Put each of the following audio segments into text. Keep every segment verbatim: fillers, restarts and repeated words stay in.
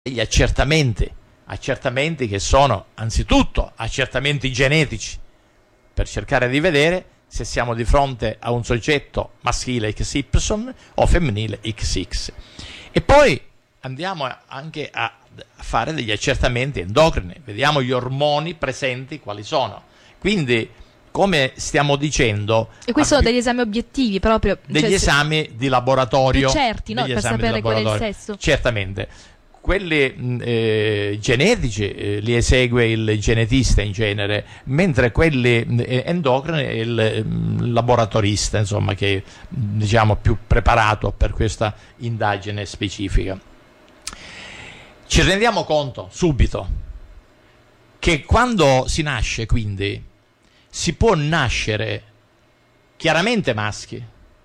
degli accertamenti, accertamenti che sono anzitutto accertamenti genetici, per cercare di vedere se siamo di fronte a un soggetto maschile X Y o femminile X X. E poi andiamo anche a fare degli accertamenti endocrini, vediamo gli ormoni presenti quali sono. Quindi, come stiamo dicendo, e questi sono degli esami obiettivi proprio, degli cioè, esami di laboratorio, certi, no? Per sapere qual è il sesso. Certamente. Quelli eh, genetici eh, li esegue il genetista in genere, mentre quelli eh, endocrini è il eh, laboratorista, insomma, che è, diciamo, più preparato per questa indagine specifica. Ci rendiamo conto subito che quando si nasce, quindi, si può nascere chiaramente maschi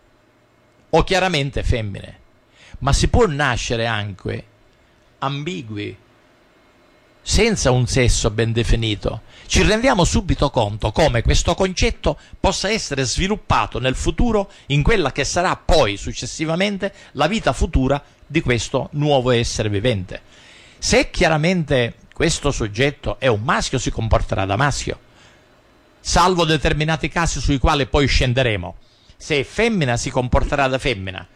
o chiaramente femmine, ma si può nascere anche ambigui, senza un sesso ben definito. Ci rendiamo subito conto come questo concetto possa essere sviluppato nel futuro in quella che sarà poi successivamente la vita futura di questo nuovo essere vivente. Se chiaramente questo soggetto è un maschio, si comporterà da maschio, salvo determinati casi sui quali poi scenderemo. Se è femmina, si comporterà da femmina,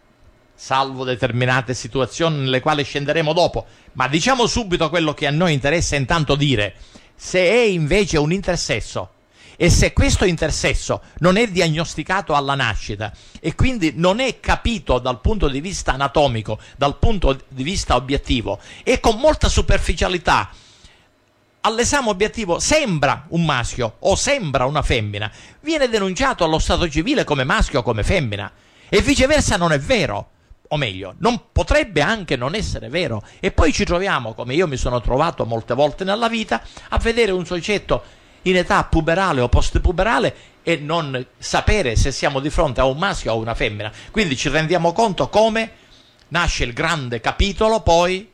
salvo determinate situazioni nelle quali scenderemo dopo. Ma diciamo subito quello che a noi interessa intanto dire: se è invece un intersesso, e se questo intersesso non è diagnosticato alla nascita e quindi non è capito dal punto di vista anatomico, dal punto di vista obiettivo, e con molta superficialità all'esame obiettivo sembra un maschio o sembra una femmina, viene denunciato allo stato civile come maschio o come femmina, e viceversa non è vero. O meglio, non potrebbe anche non essere vero, e poi ci troviamo, come io mi sono trovato molte volte nella vita, a vedere un soggetto in età puberale o postpuberale e non sapere se siamo di fronte a un maschio o a una femmina. Quindi ci rendiamo conto come nasce il grande capitolo poi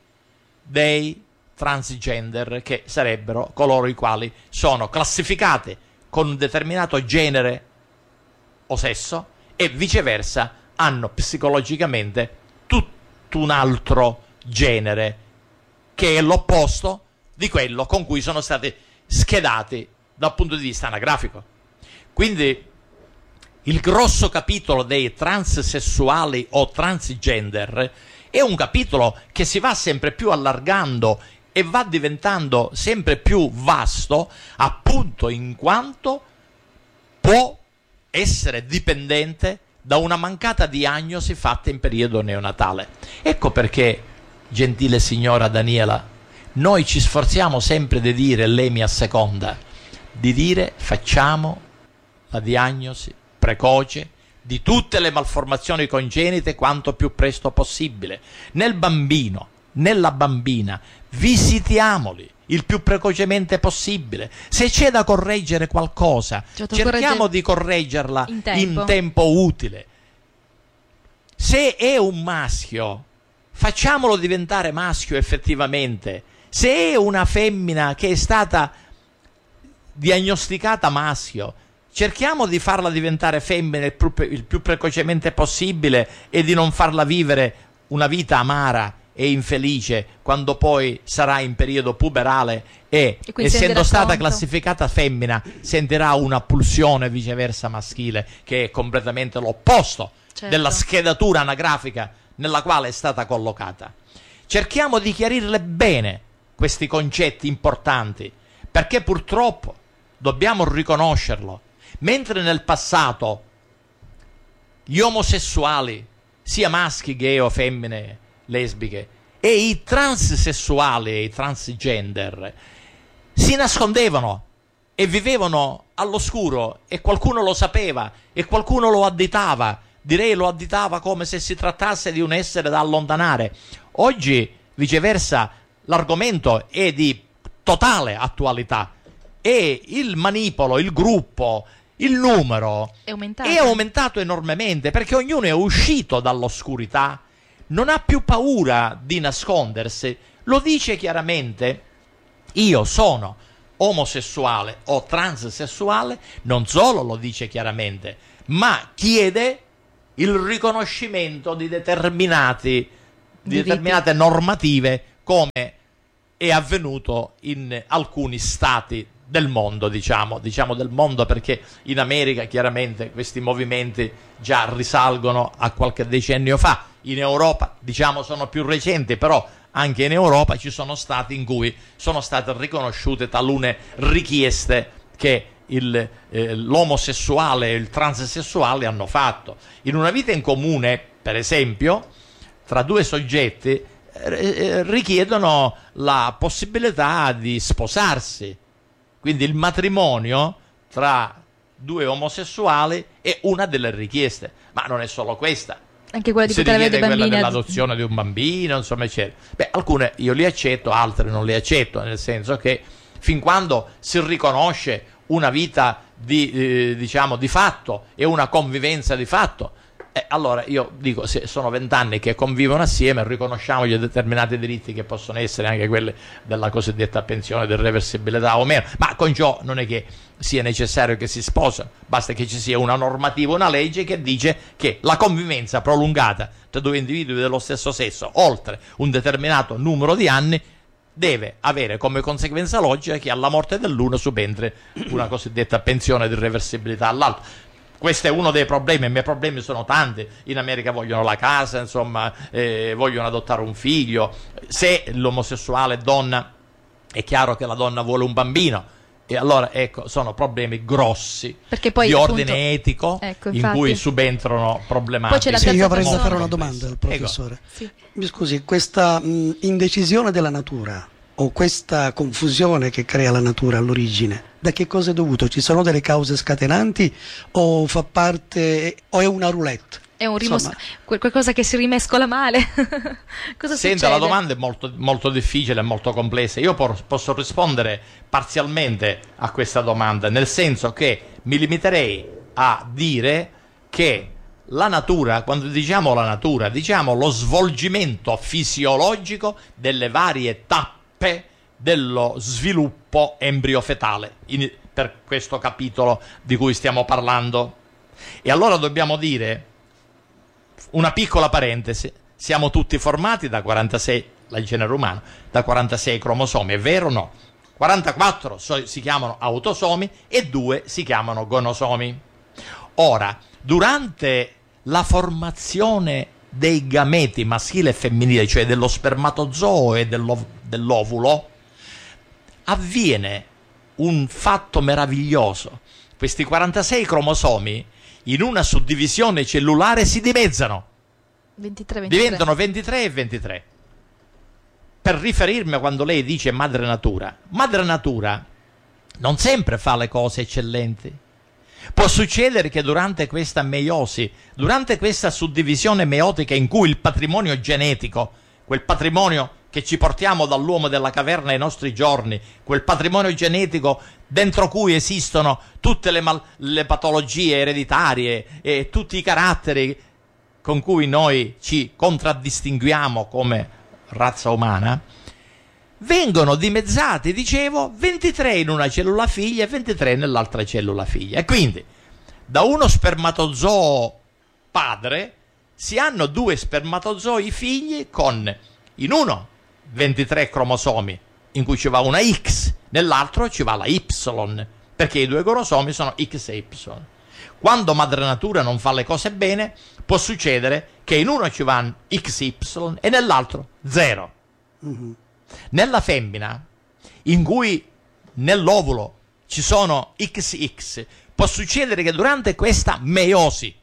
dei transgender, che sarebbero coloro i quali sono classificati con un determinato genere o sesso e viceversa hanno psicologicamente tutto un altro genere che è l'opposto di quello con cui sono stati schedati dal punto di vista anagrafico. Quindi il grosso capitolo dei transessuali o transgender è un capitolo che si va sempre più allargando e va diventando sempre più vasto, appunto in quanto può essere dipendente da una mancata diagnosi fatta in periodo neonatale. Ecco perché, gentile signora Daniela, noi ci sforziamo sempre di dire, lei mi asseconda, di dire facciamo la diagnosi precoce di tutte le malformazioni congenite quanto più presto possibile. Nel bambino, nella bambina, visitiamoli il più precocemente possibile. Se c'è da correggere qualcosa, cerchiamo di correggerla in tempo. in tempo utile. Se è un maschio, facciamolo diventare maschio effettivamente. Se è una femmina che è stata diagnosticata maschio, cerchiamo di farla diventare femmina il più, il più precocemente possibile e di non farla vivere una vita amara e infelice quando poi sarà in periodo puberale e, e essendo stata conto. classificata femmina sentirà una pulsione viceversa maschile, che è completamente l'opposto certo. della schedatura anagrafica nella quale è stata collocata. Cerchiamo di chiarirle bene questi concetti importanti, perché purtroppo dobbiamo riconoscerlo, mentre nel passato gli omosessuali, sia maschi, gay o femmine, lesbiche, e i transessuali e i transgender si nascondevano e vivevano all'oscuro, e qualcuno lo sapeva e qualcuno lo additava, direi lo additava come se si trattasse di un essere da allontanare. Oggi viceversa l'argomento è di totale attualità e il manipolo, il gruppo, il numero è aumentato, è aumentato enormemente, perché ognuno è uscito dall'oscurità, non ha più paura di nascondersi, lo dice chiaramente: io sono omosessuale o transessuale. Non solo lo dice chiaramente, ma chiede il riconoscimento di determinati di determinate normative come è avvenuto in alcuni stati del mondo, diciamo, diciamo del mondo, perché in America chiaramente questi movimenti già risalgono a qualche decennio fa, in Europa diciamo sono più recenti, però anche in Europa ci sono stati in cui sono state riconosciute talune richieste che il, eh, l'omosessuale e il transessuale hanno fatto. In una vita in comune, per esempio, tra due soggetti eh, richiedono la possibilità di sposarsi. Quindi il matrimonio tra due omosessuali è una delle richieste, ma non è solo questa. Anche quella di si poter avere richiede dei bambini, quella dell'adozione di un bambino, insomma, eccetera. Beh, alcune io li accetto, altre non li accetto, nel senso che fin quando si riconosce una vita di, eh, diciamo, di fatto e una convivenza di fatto, eh, allora io dico, se sono vent'anni che convivono assieme, riconosciamogli determinati diritti che possono essere anche quelli della cosiddetta pensione, del reversibilità o meno, ma con ciò non è che sia necessario che si sposino, basta che ci sia una normativa, una legge che dice che la convivenza prolungata tra due individui dello stesso sesso oltre un determinato numero di anni deve avere come conseguenza logica che alla morte dell'uno subentri una cosiddetta pensione di reversibilità all'altro. Questo è uno dei problemi, i miei problemi sono tanti, in America vogliono la casa, insomma, eh, vogliono adottare un figlio, se l'omosessuale è donna è chiaro che la donna vuole un bambino, e allora ecco, sono problemi grossi poi, di appunto, ordine etico, ecco, in cui subentrano problematiche. Sì, io avrei da fare una domanda al professore. Sì. Mi scusi, questa mh, indecisione della natura o questa confusione che crea la natura all'origine, da che cosa è dovuto? Ci sono delle cause scatenanti o fa parte, o è una roulette? È un rimos- qualcosa che si rimescola male. Cosa Senta, succede? la domanda è molto, molto difficile e molto complessa. Io por- posso rispondere parzialmente a questa domanda, nel senso che mi limiterei a dire che la natura, quando diciamo la natura, diciamo lo svolgimento fisiologico delle varie tappe dello sviluppo embriofetale in, per questo capitolo di cui stiamo parlando. E allora dobbiamo dire una piccola parentesi: siamo tutti formati da quarantasei, il genere umano, da quarantasei cromosomi, è vero o no? quarantaquattro so, si chiamano autosomi e due si chiamano gonosomi. Ora, durante la formazione dei gameti maschile e femminile, cioè dello spermatozoo e dell'ov- dell'ovulo, avviene un fatto meraviglioso. Questi quarantasei cromosomi in una suddivisione cellulare si dimezzano, ventitré, ventitré. diventano ventitré e ventitré. Per riferirmi a quando lei dice madre natura, madre natura non sempre fa le cose eccellenti. Può succedere che durante questa meiosi, durante questa suddivisione meiotica in cui il patrimonio genetico, quel patrimonio che ci portiamo dall'uomo della caverna ai nostri giorni, quel patrimonio genetico dentro cui esistono tutte le, mal- le patologie ereditarie e tutti i caratteri con cui noi ci contraddistinguiamo come razza umana, vengono dimezzati, dicevo, ventitré in una cellula figlia e ventitré nell'altra cellula figlia. E quindi da uno spermatozoo padre si hanno due spermatozoi figli con in uno ventitré cromosomi in cui ci va una X, nell'altro ci va la Y, perché i due cromosomi sono X e Y. Quando madre natura non fa le cose bene, può succedere che in uno ci vanno X Y e nell'altro zero. Mm-hmm. Nella femmina, in cui nell'ovulo ci sono X X, può succedere che durante questa meiosi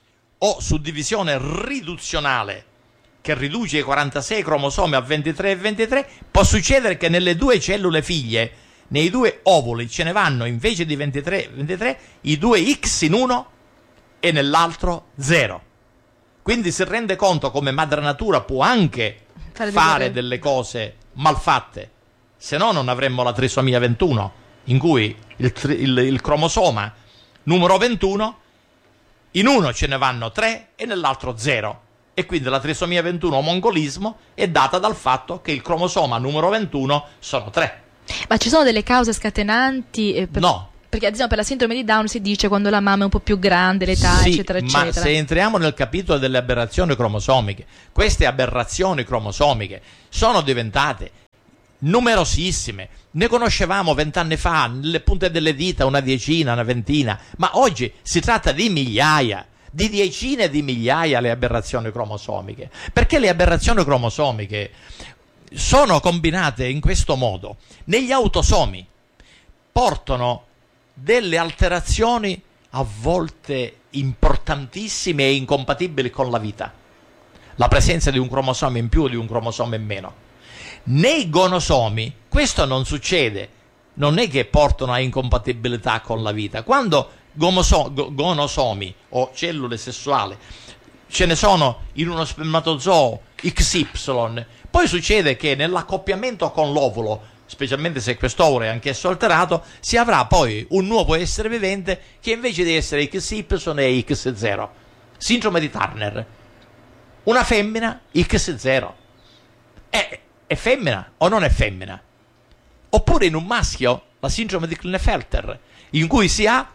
o suddivisione riduzionale che riduce i quarantasei cromosomi a ventitré e ventitré, può succedere che nelle due cellule figlie, nei due ovuli, ce ne vanno invece di ventitré e ventitré i due X in uno e nell'altro zero. Quindi si rende conto come madre natura può anche fare, fare delle cose malfatte, se no non avremmo la trisomia ventuno, in cui il, il, il cromosoma numero ventuno in uno ce ne vanno tre e nell'altro zero, e quindi la trisomia ventuno mongolismo è data dal fatto che il cromosoma numero ventuno sono tre. Ma ci sono delle cause scatenanti? Eh, per... No, Perché ad esempio per la sindrome di Down si dice quando la mamma è un po' più grande, l'età, sì, eccetera, ma eccetera. se entriamo nel capitolo delle aberrazioni cromosomiche, queste aberrazioni cromosomiche sono diventate numerosissime. Ne conoscevamo vent'anni fa, nelle punte delle dita, una decina, una ventina, ma oggi si tratta di migliaia, di decine di migliaia le aberrazioni cromosomiche, perché le aberrazioni cromosomiche sono combinate in questo modo. Negli autosomi portano delle alterazioni a volte importantissime e incompatibili con la vita, la presenza di un cromosoma in più o di un cromosoma in meno. Nei gonosomi questo non succede, non è che portano a incompatibilità con la vita. Quando gomoso- gonosomi o cellule sessuali ce ne sono in uno spermatozoo X Y, poi succede che nell'accoppiamento con l'ovulo, specialmente se quest'ovulo è anch'esso alterato, si avrà poi un nuovo essere vivente che invece di essere X Y è X zero. Sindrome di Turner. Una femmina X zero. È, è femmina o non è femmina? Oppure in un maschio la sindrome di Klinefelter, in cui si ha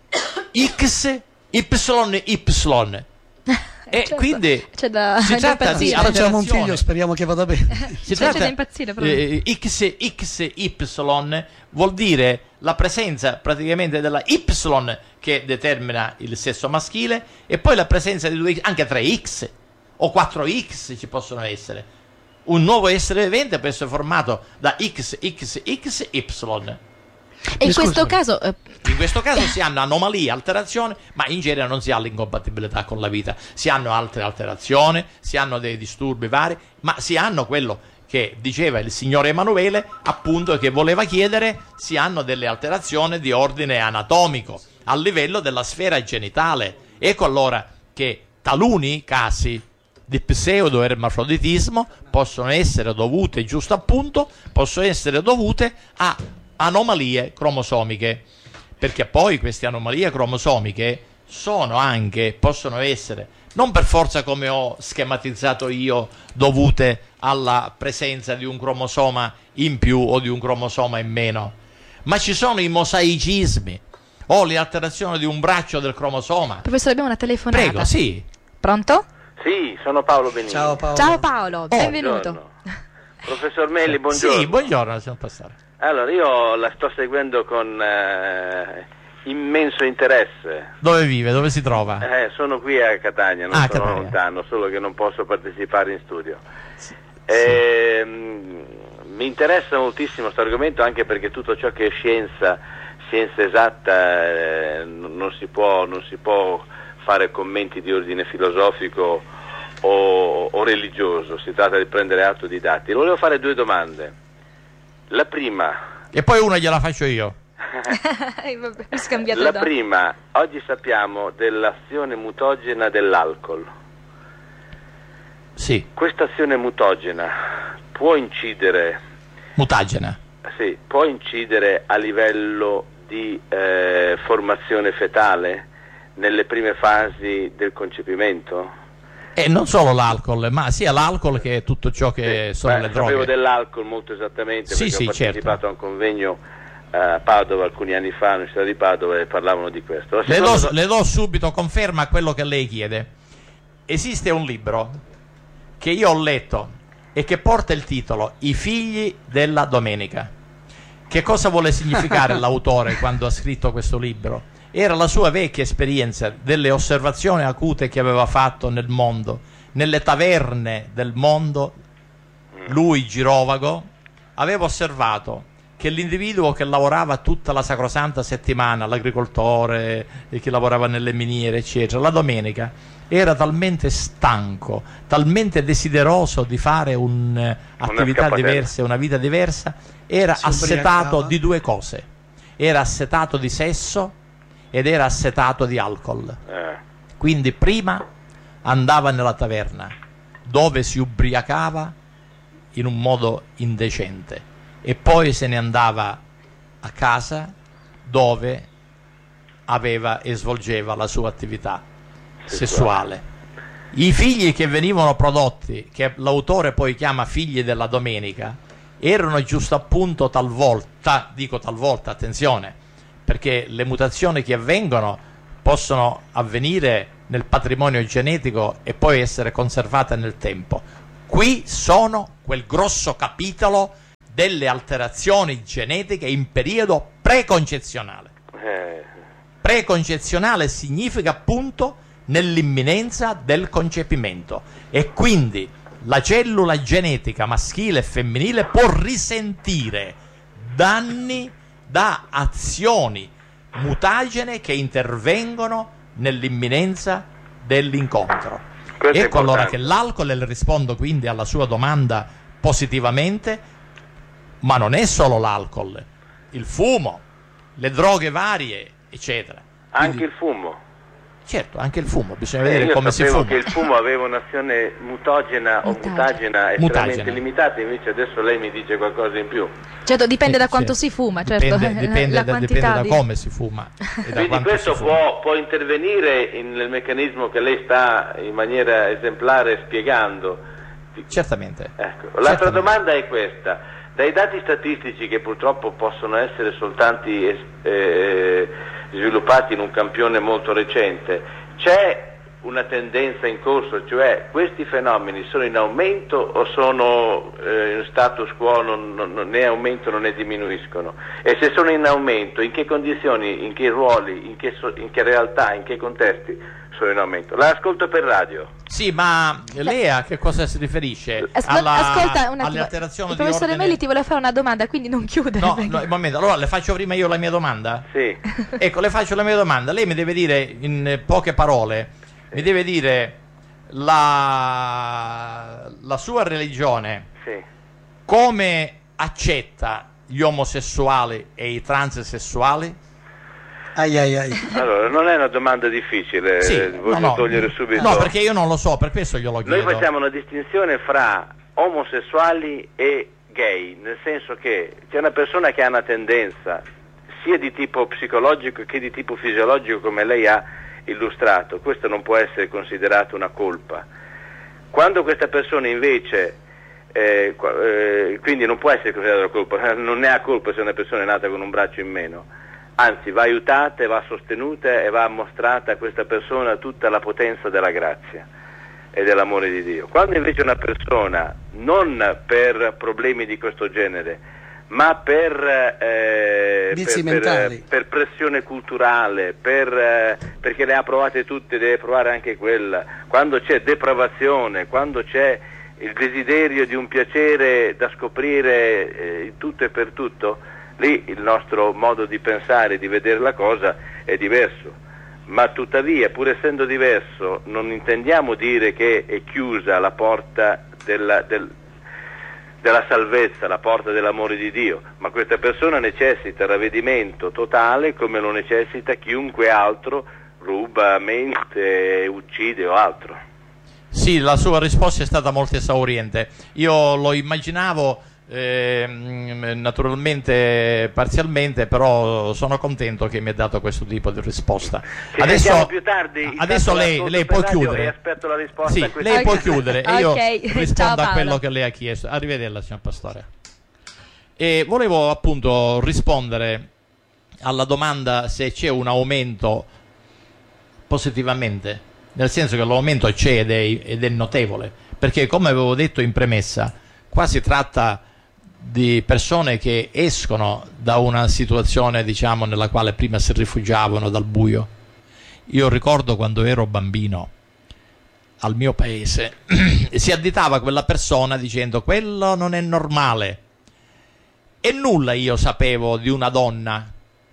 X Y Y. E certo, quindi c'è da, si da tratta di impazzire. Facciamo un figlio, speriamo che vada bene. Si C'è- c'è tratta, da impazzire, proprio. eh, X X Y vuol dire la presenza praticamente della Y che determina il sesso maschile, e poi la presenza di due X, anche tre X o quattro X ci possono essere. Un nuovo essere vivente può essere formato da X X X Y. E in Mi questo scusi. caso eh, In questo caso si hanno anomalie, alterazioni, ma in genere non si ha l'incompatibilità con la vita. Si hanno altre alterazioni, si hanno dei disturbi vari, ma si hanno quello che diceva il signor Emanuele, appunto, e che voleva chiedere, si hanno delle alterazioni di ordine anatomico a livello della sfera genitale. Ecco allora che taluni casi di pseudoermafroditismo possono essere dovute, giusto appunto, possono essere dovute a anomalie cromosomiche, perché poi queste anomalie cromosomiche sono anche, possono essere, non per forza come ho schematizzato io, dovute alla presenza di un cromosoma in più o di un cromosoma in meno, ma ci sono i mosaicismi o le alterazioni di un braccio del cromosoma. professore, abbiamo una telefonata. Prego, sì. Pronto? Sì, sono Paolo Benini. Ciao Paolo. Ciao Paolo, benvenuto. Buongiorno. Professor Melli, buongiorno. Sì, buongiorno, signor Pastore. Allora, io la sto seguendo con eh, immenso interesse. Dove vive? Dove si trova? Eh, sono qui a Catania, non Ah, sono Catania. lontano, solo che non posso partecipare in studio. Eh, mh, mi interessa moltissimo questo argomento, anche perché tutto ciò che è scienza, scienza esatta, eh, non, non si può, non si può fare commenti di ordine filosofico o, o religioso, si tratta di prendere atto di dati. Volevo fare due domande. La prima, E poi una gliela faccio io. Eh, vabbè, mi scambiate la da- prima, oggi sappiamo dell'azione mutagena dell'alcol. Sì, Questa azione mutagena può incidere, mutagena. sì, può incidere a livello di eh, formazione fetale nelle prime fasi del concepimento? E non solo l'alcol, ma sia l'alcol che tutto ciò che Sì, sono beh, le sapevo droghe. dell'alcol molto esattamente, Sì, perché sì, ho partecipato certo. a un convegno eh, a Padova alcuni anni fa, all'Università di Padova, e parlavano di questo. La Le do, seconda- le do subito conferma a quello che lei chiede. Esiste un libro che io ho letto e che porta il titolo I figli della domenica. Che cosa vuole significare l'autore quando ha scritto questo libro? Era la sua vecchia esperienza delle osservazioni acute che aveva fatto nel mondo, nelle taverne del mondo. Lui, girovago, aveva osservato che l'individuo che lavorava tutta la sacrosanta settimana, l'agricoltore, e che lavorava nelle miniere, eccetera, la domenica era talmente stanco, talmente desideroso di fare un'attività scappatella. diversa, una vita diversa, era Si assetato ubriacava. di due cose: era assetato di sesso ed era assetato di alcol. eh, Quindi prima andava nella taverna, dove si ubriacava in un modo indecente, e poi se ne andava a casa, dove aveva e svolgeva la sua attività sessuale. I figli che venivano prodotti, che l'autore poi chiama figli della domenica, erano giusto appunto talvolta, dico talvolta, attenzione, perché le mutazioni che avvengono possono avvenire nel patrimonio genetico e poi essere conservate nel tempo. Qui sono quel grosso capitolo delle alterazioni genetiche in periodo preconcezionale. Preconcezionale significa appunto nell'imminenza del concepimento, e quindi la cellula genetica maschile e femminile può risentire danni da azioni mutagene che intervengono nell'imminenza dell'incontro. Questo ecco allora che l'alcol, e rispondo quindi alla sua domanda positivamente, ma non è solo l'alcol, il fumo, le droghe varie, eccetera. Anche quindi, il fumo? Certo, anche il fumo, bisogna eh, vedere io come si fuma. Io fuma. sapevo che il fumo aveva un'azione mutagena o mutagena estremamente Mutagena. limitata, invece adesso lei mi dice qualcosa in più. Certo, dipende Eh, da quanto sì. si fuma, certo. Dipende, dipende, la, la da, quantità dipende da di... come si fuma. E da Quindi quanto questo si fuma. può, può intervenire in- nel meccanismo che lei sta in maniera esemplare spiegando. Certamente. Ecco. L'altra Certamente. domanda è questa: dai dati statistici che purtroppo possono essere soltanto eh, sviluppati in un campione molto recente, c'è una tendenza in corso, cioè questi fenomeni sono in aumento o sono eh, in status quo, non, non, né aumentano né diminuiscono? E se sono in aumento, in che condizioni, in che ruoli, in che, so, in che realtà, in che contesti sono in aumento? L'ascolto per radio. Sì, ma lei a che cosa si riferisce? Ascol- Alla, ascolta un alle attimo, alterazioni il di professore ordine... Meli ti vuole fare una domanda, quindi non chiudere. No, perché- no, un momento, allora le faccio prima io la mia domanda? Sì. Ecco, le faccio la mia domanda. Lei mi deve dire in poche parole, sì. mi deve dire la, la sua religione, Sì. come accetta gli omosessuali e i transessuali? Ai ai ai. Allora, non è una domanda difficile, Sì, eh, voglio no, no. togliere subito. No, perché io non lo so, per questo glielo chiedo. Noi facciamo una distinzione fra omosessuali e gay, nel senso che c'è una persona che ha una tendenza sia di tipo psicologico che di tipo fisiologico, come lei ha illustrato. Questo non può essere considerato una colpa. Quando questa persona invece eh, qua- eh, quindi non può essere considerata una colpa, non ne ha colpa se una persona è nata con un braccio in meno, anzi va aiutata e va sostenuta e va mostrata a questa persona tutta la potenza della grazia e dell'amore di Dio. Quando invece una persona, non per problemi di questo genere, ma per, eh, Vizi per, per, mentali. per pressione culturale, per, eh, perché le ha provate tutte, deve provare anche quella, quando c'è depravazione, quando c'è il desiderio di un piacere da scoprire eh, in tutto e per tutto, lì il nostro modo di pensare, di vedere la cosa è diverso. Ma tuttavia, pur essendo diverso, non intendiamo dire che è chiusa la porta della, del, della salvezza, la porta dell'amore di Dio, ma questa persona necessita ravvedimento totale come lo necessita chiunque altro ruba, mente, uccide o altro. Sì, la sua risposta è stata molto esauriente. Io lo immaginavo eh, naturalmente parzialmente, però sono contento che mi ha dato questo tipo di risposta. Ci sentiamo più tardi, adesso lei, lei può chiudere. E aspetto la risposta Sì, a questa lei può Ok. chiudere e io Ok. rispondo Ciao, a Paolo. quello che lei ha chiesto. Arrivederla, signor Pastore. E volevo appunto rispondere alla domanda se c'è un aumento positivamente, nel senso che l'aumento c'è ed è, ed è notevole, perché come avevo detto in premessa, qua si tratta di persone che escono da una situazione, diciamo, nella quale prima si rifugiavano dal buio. Io ricordo quando ero bambino al mio paese si additava quella persona dicendo quello non è normale, e nulla io sapevo di una donna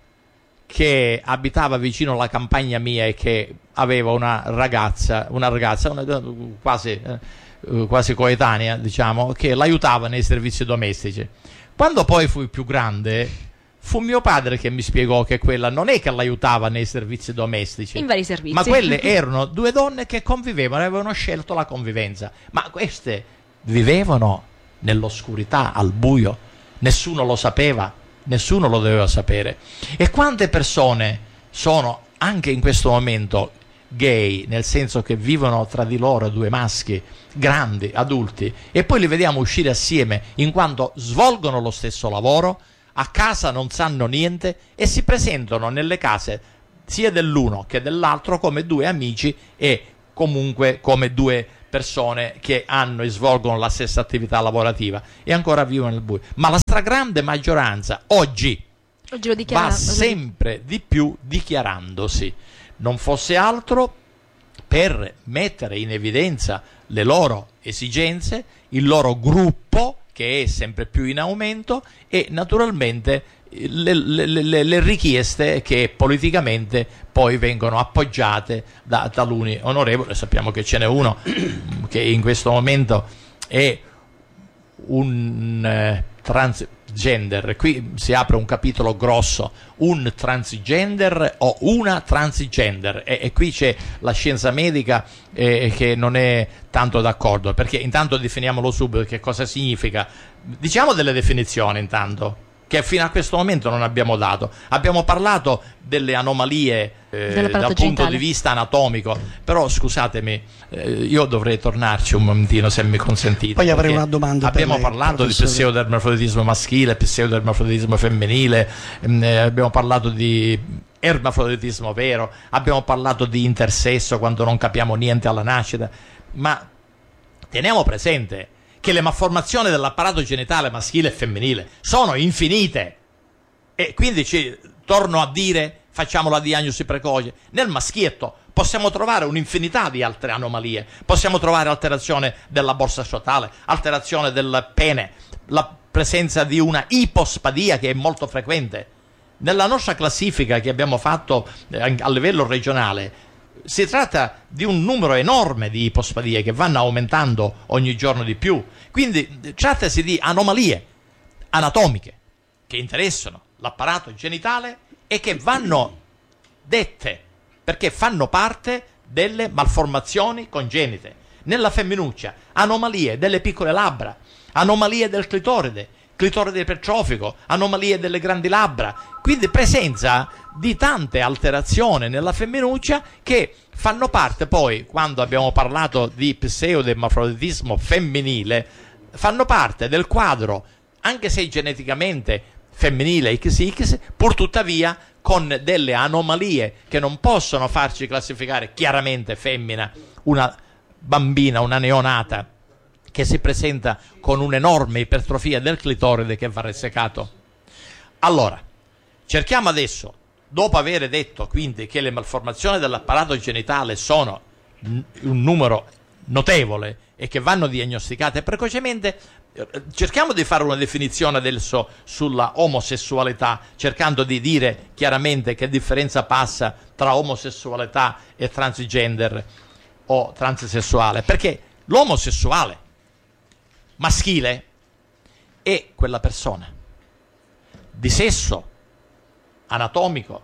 che abitava vicino alla campagna mia e che aveva una ragazza, una ragazza una, quasi, eh, quasi coetanea, diciamo, che l'aiutava nei servizi domestici. Quando poi fui più grande, fu mio padre che mi spiegò che quella non è che l'aiutava nei servizi domestici, In vari servizi. ma quelle erano due donne che convivevano, avevano scelto la convivenza, ma queste vivevano nell'oscurità, al buio, nessuno lo sapeva, nessuno lo doveva sapere. E quante persone sono anche in questo momento gay, nel senso che vivono tra di loro due maschi grandi, adulti, e poi li vediamo uscire assieme in quanto svolgono lo stesso lavoro, a casa non sanno niente e si presentano nelle case sia dell'uno che dell'altro come due amici e comunque come due persone che hanno e svolgono la stessa attività lavorativa e ancora vivono nel buio. Ma la stragrande maggioranza oggi, oggi lo dichiara, va sempre di più dichiarandosi, non fosse altro per mettere in evidenza le loro esigenze, il loro gruppo che è sempre più in aumento e naturalmente le, le, le, le richieste che politicamente poi vengono appoggiate da taluni onorevoli. Sappiamo che ce n'è uno che in questo momento è un eh, transgender, qui si apre un capitolo grosso, un transgender o una transgender e, e qui c'è la scienza medica eh, che non è tanto d'accordo, perché intanto definiamolo subito che cosa significa, diciamo delle definizioni intanto che fino a questo momento non abbiamo dato. Abbiamo parlato delle anomalie eh, dal punto di vista anatomico, però scusatemi, eh, io dovrei tornarci un momentino se mi consentite. Poi avrei una domanda. Abbiamo per lei, parlato professore. di pseudoermafroditismo maschile, pseudoermafroditismo femminile, ehm, abbiamo parlato di ermafroditismo vero, abbiamo parlato di intersesso quando non capiamo niente alla nascita, ma teniamo presente che le malformazioni dell'apparato genitale maschile e femminile sono infinite e quindi ci, torno a dire, facciamo la diagnosi precoce. Nel maschietto possiamo trovare un'infinità di altre anomalie, possiamo trovare alterazione della borsa sciatale, alterazione del pene, la presenza di una ipospadia che è molto frequente. Nella nostra classifica che abbiamo fatto eh, a livello regionale si tratta di un numero enorme di ipospadie che vanno aumentando ogni giorno di più, quindi trattasi di anomalie anatomiche che interessano l'apparato genitale e che vanno dette perché fanno parte delle malformazioni congenite. Nella femminuccia anomalie delle piccole labbra, anomalie del clitoride, clitoride ipertrofico, anomalie delle grandi labbra, quindi presenza di tante alterazioni nella femminuccia che fanno parte poi, quando abbiamo parlato di pseudoermafroditismo femminile, fanno parte del quadro, anche se geneticamente femminile X X, pur tuttavia con delle anomalie che non possono farci classificare chiaramente femmina, una bambina, una neonata che si presenta con un'enorme ipertrofia del clitoride che va ressecato. Allora, cerchiamo adesso, dopo aver detto quindi che le malformazioni dell'apparato genitale sono un numero notevole e che vanno diagnosticate precocemente, cerchiamo di fare una definizione adesso sulla omosessualità, cercando di dire chiaramente che differenza passa tra omosessualità e transgender o transessuale, perché l'omosessuale maschile è quella persona di sesso anatomico,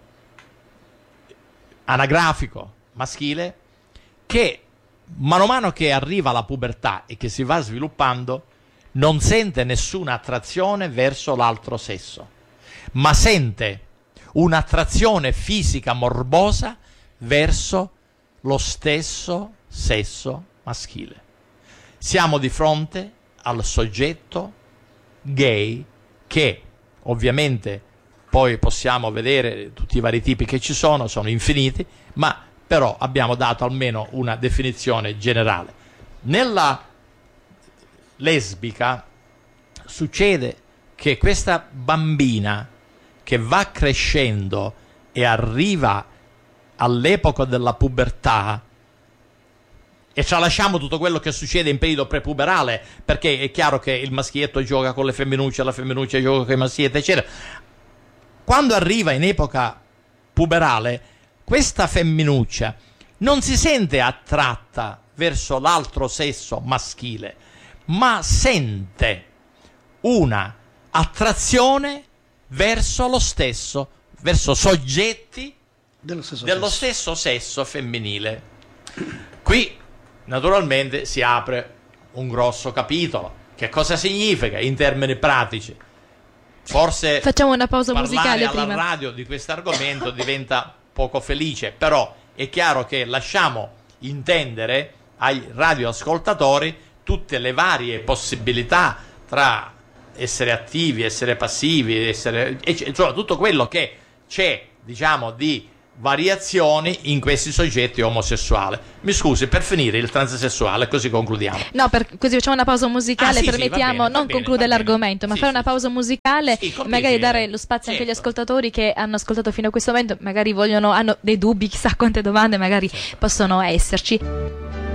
anagrafico, maschile, che mano a mano che arriva alla pubertà e che si va sviluppando non sente nessuna attrazione verso l'altro sesso, ma sente un'attrazione fisica morbosa verso lo stesso sesso maschile. Siamo di fronte al soggetto gay che ovviamente poi possiamo vedere tutti i vari tipi che ci sono, sono infiniti, ma però abbiamo dato almeno una definizione generale. Nella lesbica succede che questa bambina che va crescendo e arriva all'epoca della pubertà, e tralasciamo tutto quello che succede in periodo prepuberale, perché è chiaro che il maschietto gioca con le femminucce, la femminuccia gioca con i maschietti, eccetera. Quando arriva in epoca puberale, questa femminuccia non si sente attratta verso l'altro sesso maschile, ma sente una attrazione verso lo stesso, verso soggetti dello stesso, dello sesso. stesso sesso femminile. Qui naturalmente si apre un grosso capitolo. Che cosa significa in termini pratici? Forse facciamo una pausa parlare musicale alla prima. radio di questo argomento diventa poco felice, però è chiaro che lasciamo intendere ai radioascoltatori tutte le varie possibilità tra essere attivi, essere passivi, essere, insomma tutto quello che c'è, diciamo, di variazioni in questi soggetti omosessuali. Mi scusi, per finire il transessuale, così concludiamo. No, per, così facciamo una pausa musicale, ah, sì, permettiamo, sì, va bene, non va concludere bene, l'argomento, ma sì, fare sì, una pausa musicale, sì, magari dare lo spazio certo. anche agli ascoltatori che hanno ascoltato fino a questo momento, magari vogliono, hanno dei dubbi, chissà quante domande magari certo. possono esserci.